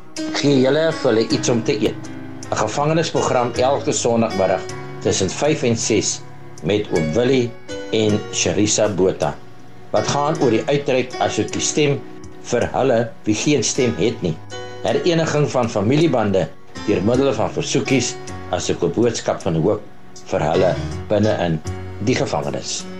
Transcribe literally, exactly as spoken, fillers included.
gee julle vir hulle iets om te eet. 'n Gevangenisprogram elke Sondagmiddag tussen vyf en ses met oom Willie en Sharissa Botha, wat gaan oor die uitreik asook die stem vir hulle wie geen stem het nie. Hereniging van familiebande deur middel van versoekies asook 'n boodskap van hoop vir hulle binne in die gevangenis.